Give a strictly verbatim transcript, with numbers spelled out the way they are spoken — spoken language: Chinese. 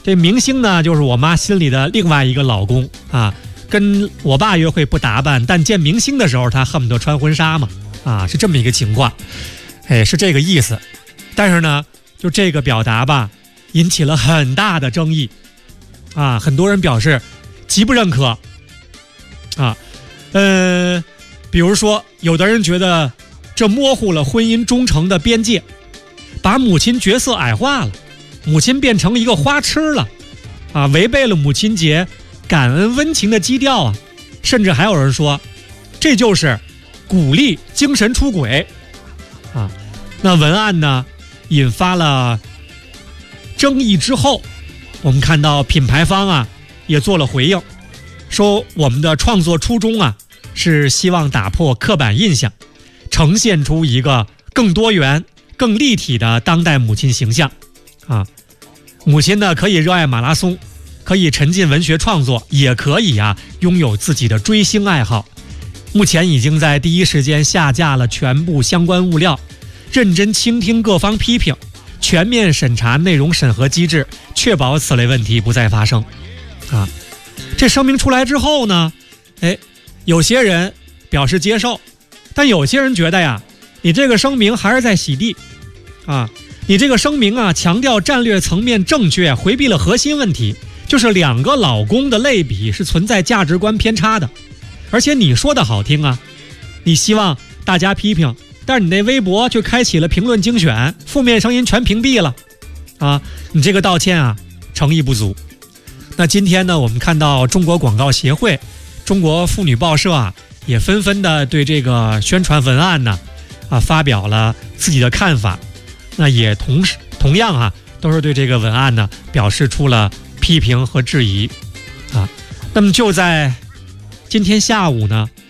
这明星呢，就是我妈心里的另外一个老公啊。跟我爸约会不打扮，但见明星的时候，他恨不得穿婚纱嘛，啊，是这么一个情况，哎，是这个意思。但是呢，就这个表达吧，引起了很大的争议，啊，很多人表示极不认可，啊，呃，比如说，有的人觉得这模糊了婚姻忠诚的边界，把母亲角色矮化了，母亲变成一个花痴了，啊，违背了母亲节感恩温情的基调啊，甚至还有人说，这就是鼓励精神出轨啊。那文案呢引发了争议之后，我们看到品牌方啊也做了回应，说我们的创作初衷啊是希望打破刻板印象，呈现出一个更多元、更立体的当代母亲形象啊。母亲呢可以热爱马拉松，可以沉浸文学创作，也可以啊拥有自己的追星爱好。目前已经在第一时间下架了全部相关物料，认真倾听各方批评，全面审查内容审核机制，确保此类问题不再发生。啊，这声明出来之后呢，哎，有些人表示接受，但有些人觉得呀，你这个声明还是在洗地啊，你这个声明啊强调战略层面正确，回避了核心问题。就是两个老公的类比是存在价值观偏差的，而且你说的好听啊，你希望大家批评，但是你那微博却开启了评论精选，负面声音全屏蔽了，啊，你这个道歉啊诚意不足。那今天呢，我们看到中国广告协会、中国妇女报社啊，也纷纷的对这个宣传文案呢，啊发表了自己的看法，那也同时同样啊，都是对这个文案呢表示出了批评和质疑，啊，那么就在今天下午呢，